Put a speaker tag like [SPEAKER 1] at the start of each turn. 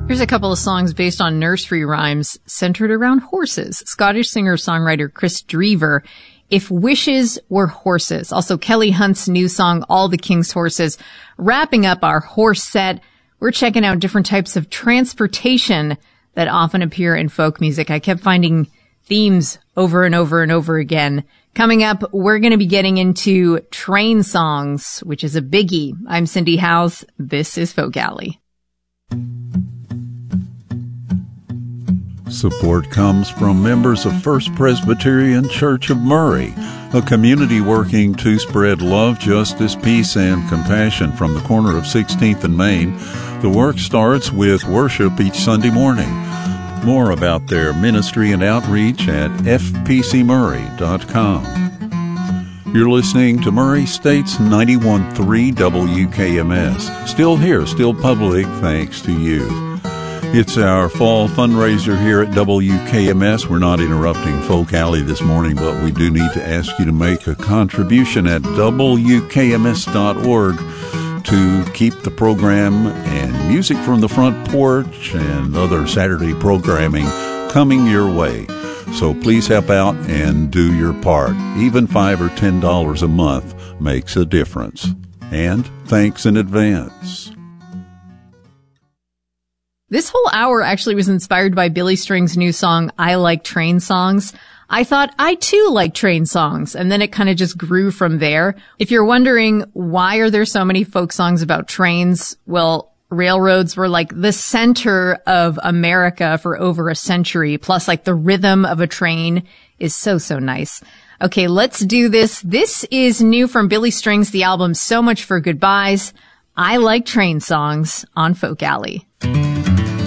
[SPEAKER 1] Here's a couple of songs based on nursery rhymes centered around horses. Scottish singer-songwriter Chris Drever, If Wishes Were Horses. Also Kelly Hunt's new song, All the King's Horses. Wrapping up our horse set, we're checking out different types of transportation that often appear in folk music. I kept finding themes over and over and over again. Coming up, we're going to be getting into train songs, which is a biggie. I'm Cindy Howes. This is Folk Alley.
[SPEAKER 2] Support comes from members of First Presbyterian Church of Murray, a community working to spread love, justice, peace, and compassion from the corner of 16th and Main. The work starts with worship each Sunday morning. More about their ministry and outreach at fpcmurray.com. You're listening to Murray State's 91.3 WKMS. Still here, still public, thanks to you. It's our fall fundraiser here at WKMS. We're not interrupting Folk Alley this morning, but we do need to ask you to make a contribution at WKMS.org to keep the program and music from the front porch and other Saturday programming coming your way. So please help out and do your part. Even $5 or $10 a month makes a difference. And thanks in advance.
[SPEAKER 1] This whole hour actually was inspired by Billy String's new song, I Like Train Songs. I thought I too like train songs, and then it kind of just grew from there. If you're wondering why are there so many folk songs about trains, well, railroads were like the center of America for over a century, plus like the rhythm of a train is so nice. Okay, let's do this. This is new from Billy Strings, the album So Much for Goodbyes. I Like Train Songs on Folk Alley.